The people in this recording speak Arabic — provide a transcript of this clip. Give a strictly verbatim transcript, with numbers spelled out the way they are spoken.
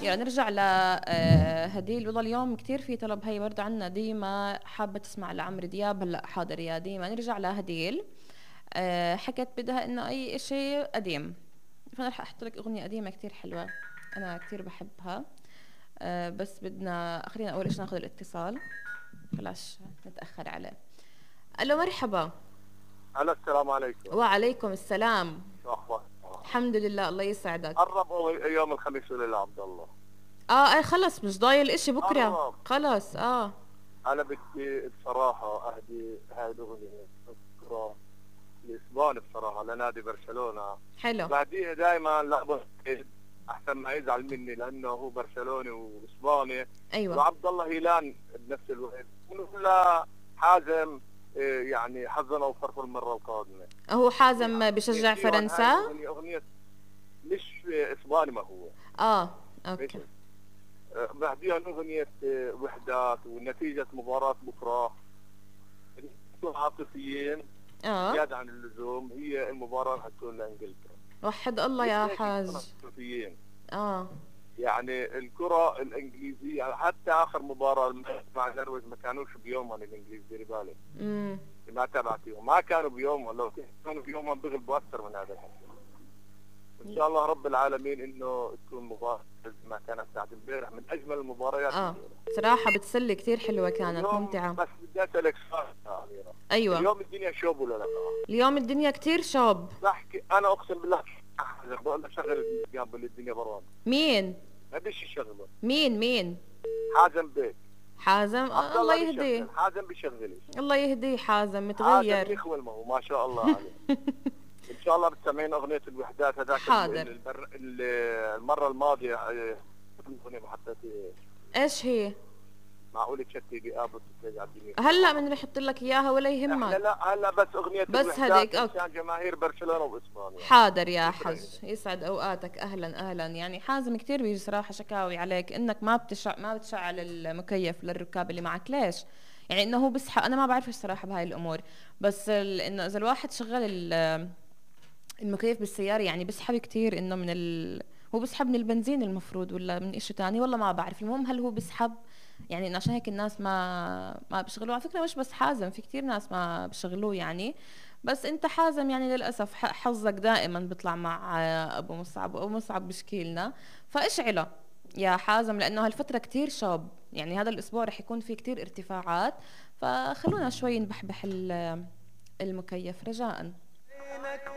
يلا نرجع لهديل. والله اليوم كتير في طلب، هي برضه عنا ديما حابة تسمع لعمرو دياب. هلا حاضر يا ديما، نرجع لهديل. آه، حكت بدها انه اي اشي قديم، فانا رح احط لك اغنية قديمة كتير حلوة، انا كتير بحبها. آه، بس بدنا خلينا اول اشي ناخذ الاتصال، بلاش نتأخر عليه. الو مرحبا. الو السلام عليكم. وعليكم السلام. شو اخبارك؟ الحمد لله، الله يسعدك. قرب يوم الخميس وليلة عبد الله. اه اي خلص، مش ضايل اشي بكره، قرب. خلص اه. انا بدي بصراحة اهدي هاي الاغنية بكرة الاسباني بصراحة لنادي برشلونة. حلو. بهديها دائما لابد احسن ما يزعل مني لانه هو برشلوني واسباني. ايوه. وعبد الله هيلان بنفس الوقت ولا حازم. إيه يعني حظنا وفرق المرة القادمة. هو حازم يعني بشجع هاي فرنسا؟ اغنية اغنية مش اسباني ما هو. اه اوكي. بعديها أغنية وحدات ونتيجة مباراة بكرة عاطفيين اه زيادة عن اللزوم. هي المباراة حتكون لإنجلترا. وحد الله يا حاج. عاطفيين. اه يعني الكرة الإنجليزية حتى آخر مباراة مع النرويج ما كانوش بيومهم الإنجليز، ديري بالك. امم ما تابعتيهم، ما كانوا بيومهم، لو كانوا بيومهم بيغلبوا أكثر من هذا الحكي. ان شاء الله رب العالمين انه تكون مباراة ما كانت ساعة امبارح من اجمل المباريات. اه صراحة بتسلي كتير حلوة، كانت ممتعة. بس بدي اسالك سؤال يا اميرة. ايوه. اليوم الدنيا شوب ولا لا؟ اليوم الدنيا كتير شوب. بحكي انا اقسم بالله بقول لك شغل قبل الدنيا برام. مين؟ ما بديش يشغله. مين مين؟ حازم بيك. حازم آه الله يهديه. حازم بيشغلش. الله يهديه، حازم متغير. حازم يخول ما هو ما شاء الله عليه. ان شاء الله بتسمعين اغنية الوحدات هذاك. حاضر. المرة الماضية اغنية محطتي ايش هي؟ معقول تشتي بآبط هلا بنحط لك اياها ولا يهمك. لا لا هلا بس اغنية بس هذيك عشان جماهير برشلونة واسبانيا. حاضر يا حج، يسعد اوقاتك. اهلا اهلا. يعني حازم كثير بيجي صراحه شكاوي عليك انك ما بتشع ما بتشعل المكيف للركاب اللي معك. ليش؟ يعني انه هو بسحب، انا ما بعرف الصراحه بهاي الامور، بس ال... انه اذا الواحد شغل ال... المكيف بالسياره يعني بسحب كثير انه من ال... هو بسحب من البنزين المفروض ولا من إشي تاني، والله ما بعرف. المهم هل هو بسحب؟ يعني إن عشان هيك الناس ما ما بيشغلوه. على فكرة مش بس حازم، في كتير ناس ما بيشغلوه يعني. بس انت حازم يعني للأسف حظك دائما بيطلع مع أبو مصعب، وأبو مصعب بشكيلنا. فاشعله يا حازم، لأنه هالفترة كتير شاب، يعني هذا الأسبوع رح يكون في كتير ارتفاعات، فخلونا شوي نبحبح المكيف رجاءً.